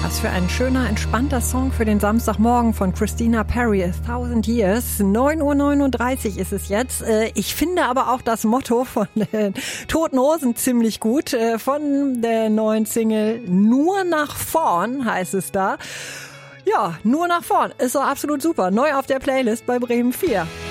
Was für ein schöner, entspannter Song für den Samstagmorgen von Christina Perri, 1000 Years. 9:39 Uhr ist es jetzt. Ich finde aber auch das Motto von den Toten Hosen ziemlich gut. Von der neuen Single Nur nach vorn heißt es da. Ja, nur nach vorn. Ist doch absolut super. Neu auf der Playlist bei Bremen 4.